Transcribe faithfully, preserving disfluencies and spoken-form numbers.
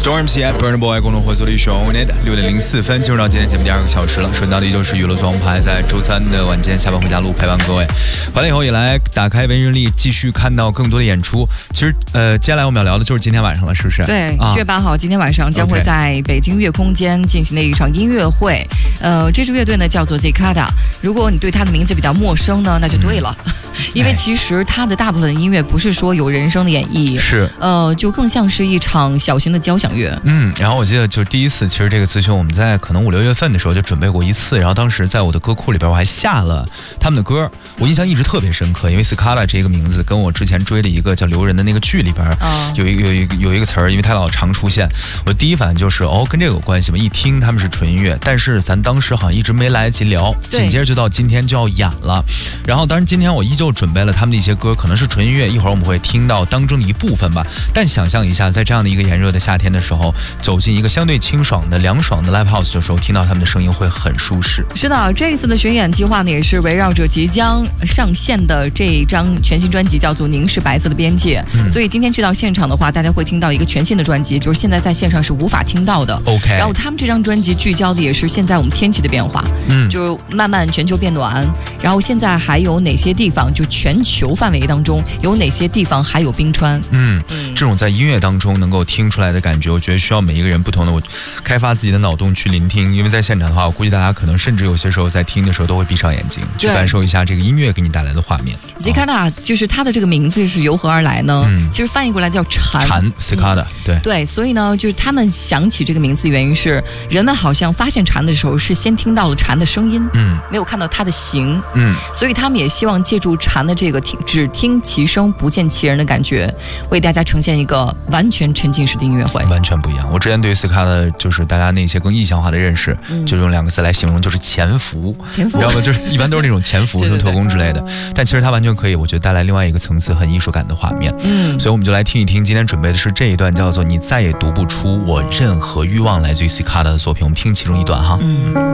Stormzy at Burna Boy 公众会所里首内的六点零四分，进入到今天节目第二个小时了。顺道的依旧是娱乐装牌，在周三的晚间下班回家路陪伴各位。回来以后也来打开文艺日历，继续看到更多的演出。其实呃，接下来我们要聊的就是今天晚上了，是不是？ 对，七月八号、啊、今天晚上将会在北京乐空间进行的一场音乐会。呃，这支乐队呢叫做 Cicada。如果你对他的名字比较陌生呢，那就对了。嗯因为其实他的大部分音乐不是说有人声的演绎， 是呃，就更像是一场小型的交响乐。 嗯，然后我记得就第一次，其实这个资讯我们在可能五六月份的时候就准备过一次，然后当时在我的歌库里边我还下了他们的歌，我印象一直特别深刻，因为 Cicada 这个名字跟我之前追的一个叫刘仁的那个剧里边有一个有一个有一个词儿，因为他老常出现，我第一反应就是哦跟这个有关系吗？一听他们是纯音乐，但是咱当时好像一直没来得及聊，紧接着就到今天就要演了，然后当然今天我依旧准备了他们的一些歌，可能是纯音乐，一会儿我们会听到当中的一部分吧。但想象一下，在这样的一个炎热的夏天的时候，走进一个相对清爽的、凉爽的 live house 的时候，听到他们的声音会很舒适。 是的，这一次的巡演计划呢，也是围绕着即将上线的这一张全新专辑，叫做《凝视白色的边界》。嗯、所以今天去到现场的话，大家会听到一个全新的专辑，就是现在在线上是无法听到的。 OK。 然后他们这张专辑聚焦的也是现在我们天气的变化，嗯，就慢慢全球变暖。然后现在还有哪些地方，就全球范围当中有哪些地方还有冰川？ 嗯，这种在音乐当中能够听出来的感觉，我觉得需要每一个人不同的我开发自己的脑洞去聆听。因为在现场的话，我估计大家可能甚至有些时候在听的时候都会闭上眼睛，去感受一下这个音乐给你带来的画面。 Cicada 就是它的这个名字是由何而来呢？嗯，其实翻译过来叫蝉。 蝉 Cicada，嗯、对对，所以呢，就是他们想起这个名字的原因是，人们好像发现蝉的时候是先听到了蝉的声音，嗯，没有看到它的形，嗯，所以他们也希望借助蝉的这个听只听其声不见其人的感觉，为大家呈现一个完全沉浸式的音乐会， 完全不一样。我之前对于 Cicada 就是大家那些更意象化的认识，嗯、就用两个字来形容，就是潜伏。 潜伏， 你知道吗？就是一般都是那种潜伏，什么特工之类的。但其实它完全可以，我觉得带来另外一个层次很艺术感的画面。嗯，所以我们就来听一听，今天准备的是这一段，叫做"你再也读不出我任何欲望"，来自于 Cicada 的作品。我们听其中一段哈。嗯。